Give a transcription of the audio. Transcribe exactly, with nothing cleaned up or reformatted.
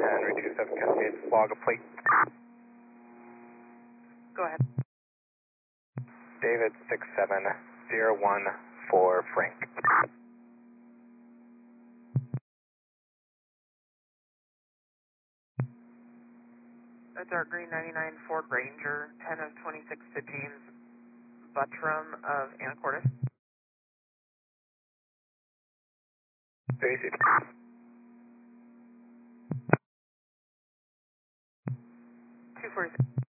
Henry two seven Cascade, log a plate. Go ahead. David six seven zero one four Frank. That's our green ninety-nine Ford Ranger, ten of twenty-six to James Buttram of Anacortes. Stacy. two forty-six.